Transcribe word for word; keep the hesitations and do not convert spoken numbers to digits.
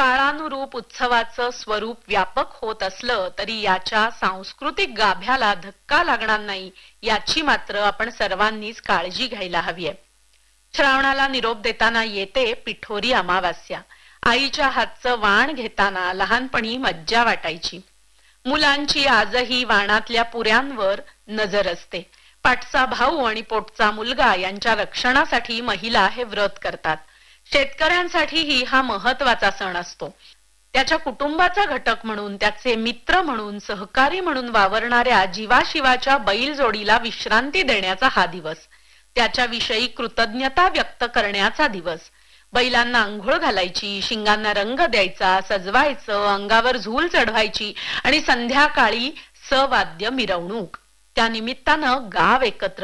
काळानुरूप उत्सवाचं स्वरूप व्यापक होत असलं तरी याच्या सांस्कृतिक गाभ्याला धक्का लागणार नाही याची मात्र आपण सर्वांनीच काळजी घ्यायला हवी आहे. श्रावणाला निरोप देताना येते पिठोरी अमावास्या. आईच्या हातचं वाण घेताना लहानपणी मज्जा वाटायची. मुलांची आजही वाणातल्या पुऱ्यांवर नजर असते. पाठचा भाऊ आणि पोटचा मुलगा यांच्या रक्षणासाठी महिला हे व्रत करतात. शेतकऱ्यांसाठीही हा महत्वाचा सण असतो. त्याच्या कुटुंबाचा घटक म्हणून, त्याचे मित्र म्हणून, सहकारी म्हणून वावरणाऱ्या जीवाशिवाच्या बैल जोडीला विश्रांती देण्याचा हा दिवस. त्याच्याविषयी कृतज्ञता व्यक्त करण्याचा दिवस. बैलांना अंघोळ घालायची, शिंगांना रंग द्यायचा, सजवायचं, अंगावर झूल चढवायची आणि संध्याकाळी सवाद्य मिरवणूक. त्या निमित्तानं गाव एकत्र